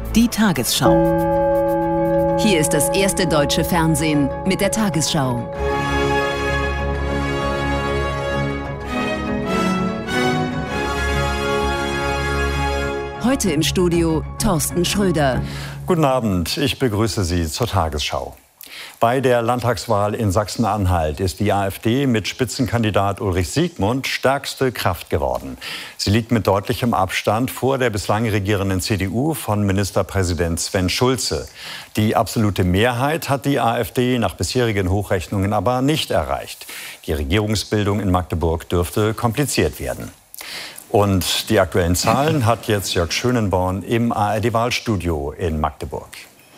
Die Tagesschau. Hier ist das erste deutsche Fernsehen mit der Tagesschau. Heute im Studio Thorsten Schröder. Guten Abend, ich begrüße Sie zur Tagesschau. Bei der Landtagswahl in Sachsen-Anhalt ist die AfD mit Spitzenkandidat Ulrich Siegmund stärkste Kraft geworden. Sie liegt mit deutlichem Abstand vor der bislang regierenden CDU von Ministerpräsident Sven Schulze. Die absolute Mehrheit hat die AfD nach bisherigen Hochrechnungen aber nicht erreicht. Die Regierungsbildung in Magdeburg dürfte kompliziert werden. Und die aktuellen Zahlen hat jetzt Jörg Schönenborn im ARD-Wahlstudio in Magdeburg.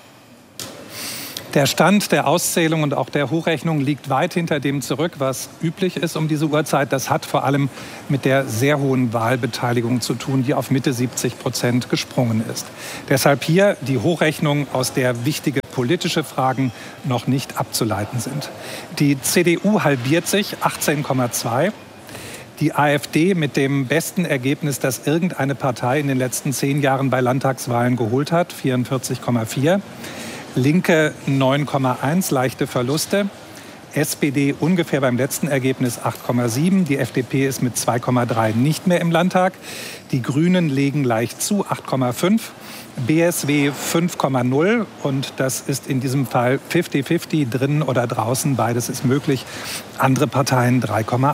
Der Stand der Auszählung und auch der Hochrechnung liegt weit hinter dem zurück, was üblich ist um diese Uhrzeit. Das hat vor allem mit der sehr hohen Wahlbeteiligung zu tun, die auf Mitte 70% gesprungen ist. Deshalb hier die Hochrechnung, aus der wichtige politische Fragen noch nicht abzuleiten sind. Die CDU halbiert sich, 18,2. Die AfD mit dem besten Ergebnis, das irgendeine Partei in den letzten 10 Jahren bei Landtagswahlen geholt hat, 44,4. Linke 9,1, leichte Verluste. SPD ungefähr beim letzten Ergebnis 8,7. Die FDP ist mit 2,3 nicht mehr im Landtag. Die Grünen legen leicht zu, 8,5. BSW 5,0 und das ist in diesem Fall 50-50, drinnen oder draußen, beides ist möglich. Andere Parteien 3,8.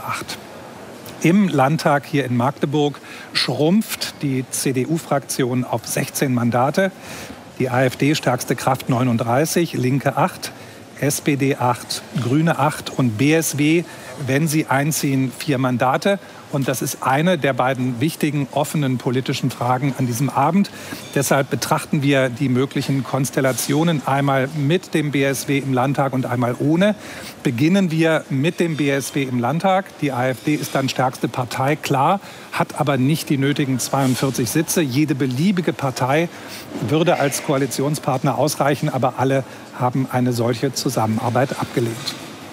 Im Landtag hier in Magdeburg schrumpft die CDU-Fraktion auf 16 Mandate. Die AfD stärkste Kraft 39, Linke 8, SPD 8, Grüne 8 und BSW, wenn sie einziehen, 4 Mandate. Und das ist eine der beiden wichtigen offenen politischen Fragen an diesem Abend. Deshalb betrachten wir die möglichen Konstellationen einmal mit dem BSW im Landtag und einmal ohne. Beginnen wir mit dem BSW im Landtag. Die AfD ist dann stärkste Partei, klar, hat aber nicht die nötigen 42 Sitze. Jede beliebige Partei würde als Koalitionspartner ausreichen, aber alle haben eine solche Zusammenarbeit abgelehnt.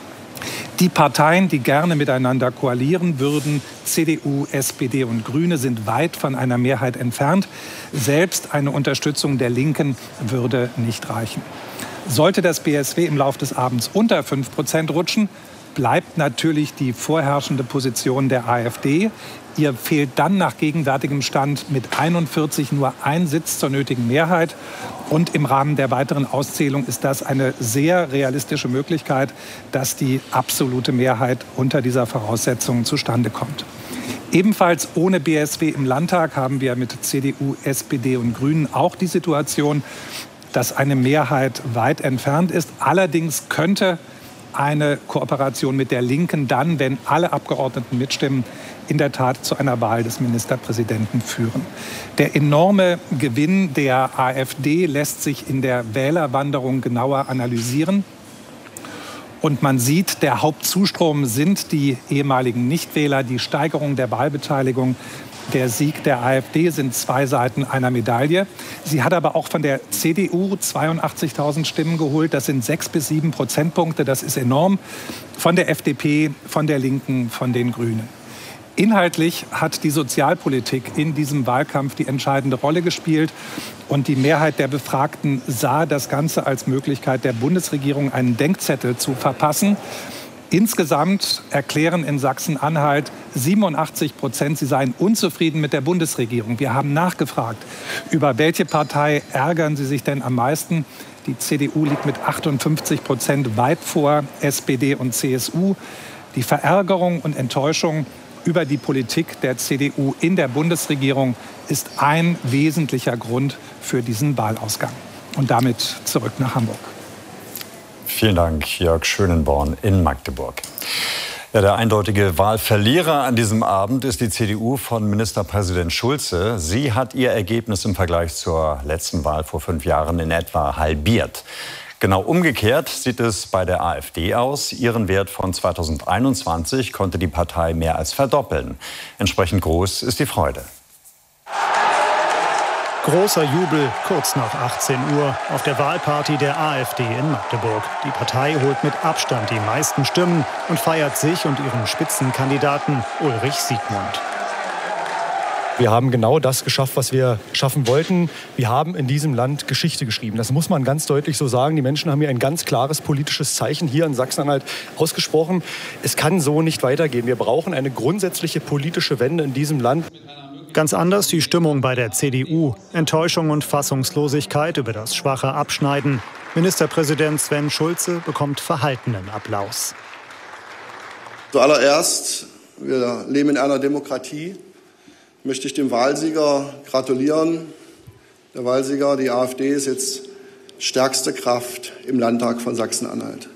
Die Parteien, die gerne miteinander koalieren würden, CDU, SPD und Grüne, sind weit von einer Mehrheit entfernt. Selbst eine Unterstützung der Linken würde nicht reichen. Sollte das BSW im Laufe des Abends unter 5% rutschen, bleibt natürlich die vorherrschende Position der AfD. Ihr fehlt dann nach gegenwärtigem Stand mit 41 nur ein Sitz zur nötigen Mehrheit. Und im Rahmen der weiteren Auszählung ist das eine sehr realistische Möglichkeit, dass die absolute Mehrheit unter dieser Voraussetzung zustande kommt. Ebenfalls ohne BSW im Landtag haben wir mit CDU, SPD und Grünen auch die Situation, dass eine Mehrheit weit entfernt ist. Allerdings könnte eine Kooperation mit der Linken dann, wenn alle Abgeordneten mitstimmen, in der Tat zu einer Wahl des Ministerpräsidenten führen. Der enorme Gewinn der AfD lässt sich in der Wählerwanderung genauer analysieren. Und man sieht, der Hauptzustrom sind die ehemaligen Nichtwähler, die Steigerung der Wahlbeteiligung. Der Sieg der AfD sind 2 Seiten einer Medaille. Sie hat aber auch von der CDU 82.000 Stimmen geholt. Das sind 6 bis 7 Prozentpunkte. Das ist enorm. Von der FDP, von der Linken, von den Grünen. Inhaltlich hat die Sozialpolitik in diesem Wahlkampf die entscheidende Rolle gespielt. Und die Mehrheit der Befragten sah das Ganze als Möglichkeit der Bundesregierung, einen Denkzettel zu verpassen. Insgesamt erklären in Sachsen-Anhalt 87%, sie seien unzufrieden mit der Bundesregierung. Wir haben nachgefragt, über welche Partei ärgern sie sich denn am meisten. Die CDU liegt mit 58% weit vor SPD und CSU. Die Verärgerung und Enttäuschung über die Politik der CDU in der Bundesregierung ist ein wesentlicher Grund für diesen Wahlausgang. Und damit zurück nach Hamburg. Vielen Dank, Jörg Schönenborn in Magdeburg. Ja, der eindeutige Wahlverlierer an diesem Abend ist die CDU von Ministerpräsident Schulze. Sie hat ihr Ergebnis im Vergleich zur letzten Wahl vor 5 Jahren in etwa halbiert. Genau umgekehrt sieht es bei der AfD aus. Ihren Wert von 2021 konnte die Partei mehr als verdoppeln. Entsprechend groß ist die Freude. Großer Jubel kurz nach 18 Uhr auf der Wahlparty der AfD in Magdeburg. Die Partei holt mit Abstand die meisten Stimmen und feiert sich und ihren Spitzenkandidaten Ulrich Siegmund. Wir haben genau das geschafft, was wir schaffen wollten. Wir haben in diesem Land Geschichte geschrieben. Das muss man ganz deutlich so sagen. Die Menschen haben hier ein ganz klares politisches Zeichen hier in Sachsen-Anhalt ausgesprochen. Es kann so nicht weitergehen. Wir brauchen eine grundsätzliche politische Wende in diesem Land. Ganz anders die Stimmung bei der CDU. Enttäuschung und Fassungslosigkeit über das schwache Abschneiden. Ministerpräsident Sven Schulze bekommt verhaltenen Applaus. Zuallererst, wir leben in einer Demokratie. Möchte ich dem Wahlsieger gratulieren. Der Wahlsieger, die AfD, ist jetzt stärkste Kraft im Landtag von Sachsen-Anhalt.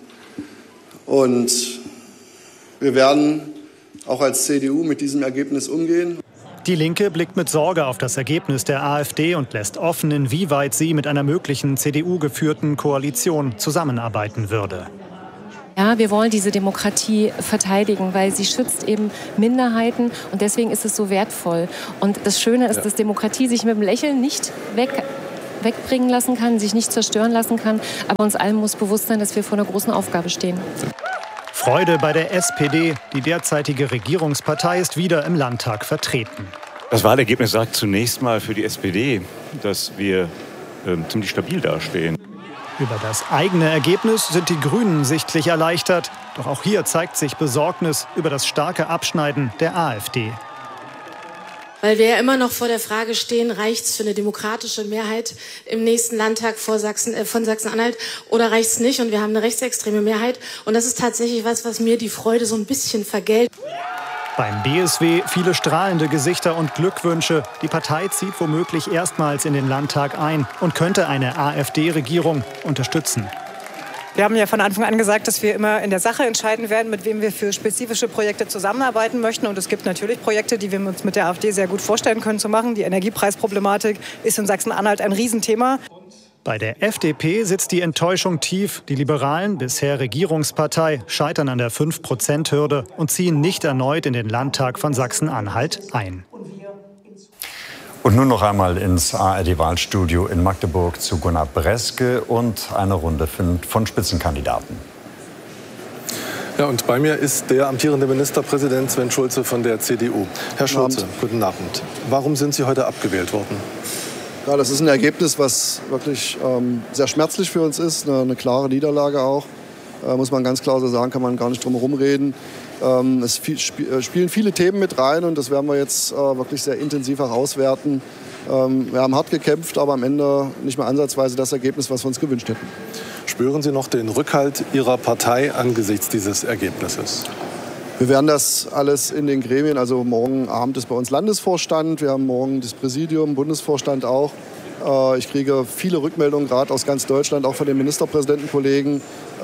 Und wir werden auch als CDU mit diesem Ergebnis umgehen. Die Linke blickt mit Sorge auf das Ergebnis der AfD und lässt offen, inwieweit sie mit einer möglichen CDU-geführten Koalition zusammenarbeiten würde. Ja, wir wollen diese Demokratie verteidigen, weil sie schützt eben Minderheiten und deswegen ist es so wertvoll. Und das Schöne ist, dass Demokratie sich mit dem Lächeln nicht wegbringen lassen kann, sich nicht zerstören lassen kann. Aber uns allen muss bewusst sein, dass wir vor einer großen Aufgabe stehen. Freude bei der SPD. Die derzeitige Regierungspartei ist wieder im Landtag vertreten. Das Wahlergebnis sagt zunächst mal für die SPD, dass wir ziemlich stabil dastehen. Über das eigene Ergebnis sind die Grünen sichtlich erleichtert. Doch auch hier zeigt sich Besorgnis über das starke Abschneiden der AfD. Weil wir ja immer noch vor der Frage stehen, reicht es für eine demokratische Mehrheit im nächsten Landtag von Sachsen-Anhalt oder reicht es nicht? Und wir haben eine rechtsextreme Mehrheit. Und das ist tatsächlich was mir die Freude so ein bisschen vergällt. Beim BSW viele strahlende Gesichter und Glückwünsche. Die Partei zieht womöglich erstmals in den Landtag ein und könnte eine AfD-Regierung unterstützen. Wir haben ja von Anfang an gesagt, dass wir immer in der Sache entscheiden werden, mit wem wir für spezifische Projekte zusammenarbeiten möchten. Und es gibt natürlich Projekte, die wir uns mit der AfD sehr gut vorstellen können zu machen. Die Energiepreisproblematik ist in Sachsen-Anhalt ein Riesenthema. Bei der FDP sitzt die Enttäuschung tief. Die Liberalen, bisher Regierungspartei, scheitern an der 5%-Hürde und ziehen nicht erneut in den Landtag von Sachsen-Anhalt ein. Und nun noch einmal ins ARD-Wahlstudio in Magdeburg zu Gunnar Breske und eine Runde von Spitzenkandidaten. Ja, und bei mir ist der amtierende Ministerpräsident Sven Schulze von der CDU. Herr Schulze, guten Abend. Warum sind Sie heute abgewählt worden? Ja, das ist ein Ergebnis, was wirklich sehr schmerzlich für uns ist. Eine klare Niederlage auch. Muss man ganz klar so sagen, kann man gar nicht drum herum reden. Es spielen viele Themen mit rein und das werden wir jetzt wirklich sehr intensiv herauswerten. Wir haben hart gekämpft, aber am Ende nicht mehr ansatzweise das Ergebnis, was wir uns gewünscht hätten. Spüren Sie noch den Rückhalt Ihrer Partei angesichts dieses Ergebnisses? Wir werden das alles in den Gremien, also morgen Abend ist bei uns Landesvorstand, wir haben morgen das Präsidium, Bundesvorstand auch. Ich kriege viele Rückmeldungen, gerade aus ganz Deutschland, auch von den Ministerpräsidentenkollegen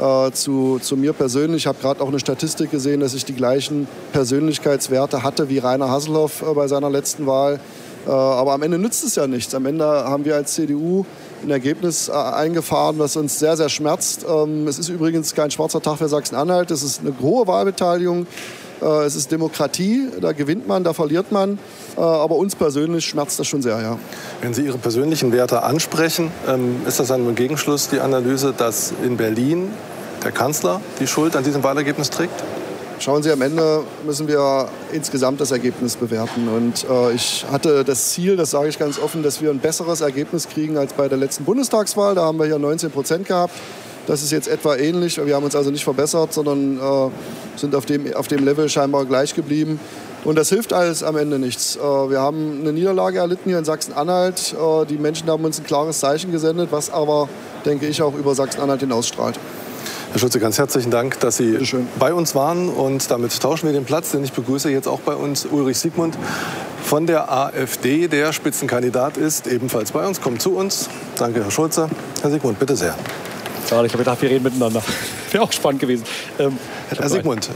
zu mir persönlich. Ich habe gerade auch eine Statistik gesehen, dass ich die gleichen Persönlichkeitswerte hatte wie Rainer Haselhoff bei seiner letzten Wahl. Aber am Ende nützt es ja nichts. Am Ende haben wir als CDU ein Ergebnis eingefahren, was uns sehr, sehr schmerzt. Es ist übrigens kein schwarzer Tag für Sachsen-Anhalt. Es ist eine hohe Wahlbeteiligung. Es ist Demokratie. Da gewinnt man, da verliert man. Aber uns persönlich schmerzt das schon sehr, ja. Wenn Sie Ihre persönlichen Werte ansprechen, ist das dann im Gegenschluss die Analyse, dass in Berlin der Kanzler die Schuld an diesem Wahlergebnis trägt? Schauen Sie, am Ende müssen wir insgesamt das Ergebnis bewerten. Und ich hatte das Ziel, das sage ich ganz offen, dass wir ein besseres Ergebnis kriegen als bei der letzten Bundestagswahl. Da haben wir hier 19% gehabt. Das ist jetzt etwa ähnlich. Wir haben uns also nicht verbessert, sondern sind auf dem Level scheinbar gleich geblieben. Und das hilft alles am Ende nichts. Wir haben eine Niederlage erlitten hier in Sachsen-Anhalt. Die Menschen haben uns ein klares Zeichen gesendet, was aber, denke ich, auch über Sachsen-Anhalt hinausstrahlt. Herr Schulze, ganz herzlichen Dank, dass Sie bei uns waren. Und damit tauschen wir den Platz, denn ich begrüße jetzt auch bei uns Ulrich Siegmund von der AfD, der Spitzenkandidat ist, ebenfalls bei uns. Kommt zu uns. Danke, Herr Schulze. Herr Siegmund, bitte sehr. Schade, ich habe gedacht, wir reden miteinander. Wäre auch spannend gewesen. Herr Siegmund,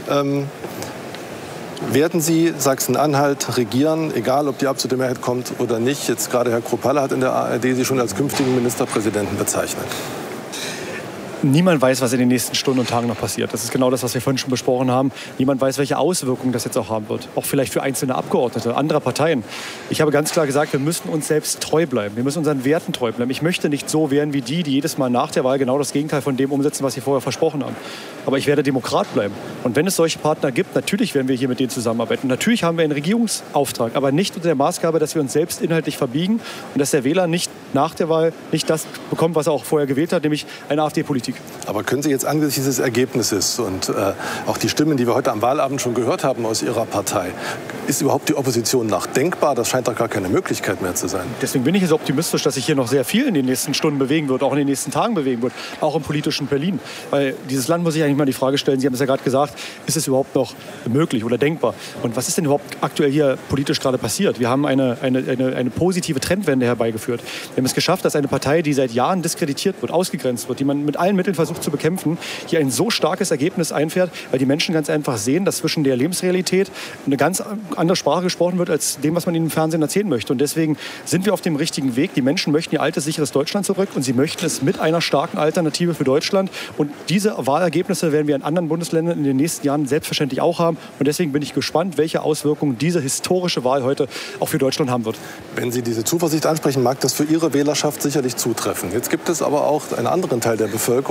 werden Sie Sachsen-Anhalt regieren, egal ob die absolute Mehrheit kommt oder nicht? Jetzt gerade Herr Kruppalla hat in der ARD Sie schon als künftigen Ministerpräsidenten bezeichnet. Niemand weiß, was in den nächsten Stunden und Tagen noch passiert. Das ist genau das, was wir vorhin schon besprochen haben. Niemand weiß, welche Auswirkungen das jetzt auch haben wird. Auch vielleicht für einzelne Abgeordnete anderer Parteien. Ich habe ganz klar gesagt, wir müssen uns selbst treu bleiben. Wir müssen unseren Werten treu bleiben. Ich möchte nicht so werden wie die jedes Mal nach der Wahl genau das Gegenteil von dem umsetzen, was sie vorher versprochen haben. Aber ich werde Demokrat bleiben. Und wenn es solche Partner gibt, natürlich werden wir hier mit denen zusammenarbeiten. Natürlich haben wir einen Regierungsauftrag, aber nicht unter der Maßgabe, dass wir uns selbst inhaltlich verbiegen und dass der Wähler nicht nach der Wahl nicht das bekommt, was er auch vorher gewählt hat, nämlich eine AfD-Politik. Aber können Sie jetzt angesichts dieses Ergebnisses und auch die Stimmen, die wir heute am Wahlabend schon gehört haben aus Ihrer Partei, ist überhaupt die Opposition noch denkbar? Das scheint doch gar keine Möglichkeit mehr zu sein. Deswegen bin ich jetzt optimistisch, dass sich hier noch sehr viel in den nächsten Stunden bewegen wird, auch in den nächsten Tagen bewegen wird, auch im politischen Berlin. Weil dieses Land muss sich eigentlich mal die Frage stellen, Sie haben es ja gerade gesagt, ist es überhaupt noch möglich oder denkbar? Und was ist denn überhaupt aktuell hier politisch gerade passiert? Wir haben eine positive Trendwende herbeigeführt. Wir haben es geschafft, dass eine Partei, die seit Jahren diskreditiert wird, ausgegrenzt wird, die man mit allen Mitteln versucht zu bekämpfen, hier ein so starkes Ergebnis einfährt, weil die Menschen ganz einfach sehen, dass zwischen der Lebensrealität eine ganz andere Sprache gesprochen wird, als dem, was man ihnen im Fernsehen erzählen möchte. Und deswegen sind wir auf dem richtigen Weg. Die Menschen möchten ihr altes, sicheres Deutschland zurück und sie möchten es mit einer starken Alternative für Deutschland. Und diese Wahlergebnisse werden wir in anderen Bundesländern in den nächsten Jahren selbstverständlich auch haben. Und deswegen bin ich gespannt, welche Auswirkungen diese historische Wahl heute auch für Deutschland haben wird. Wenn Sie diese Zuversicht ansprechen, mag das für Ihre Wählerschaft sicherlich zutreffen. Jetzt gibt es aber auch einen anderen Teil der Bevölkerung,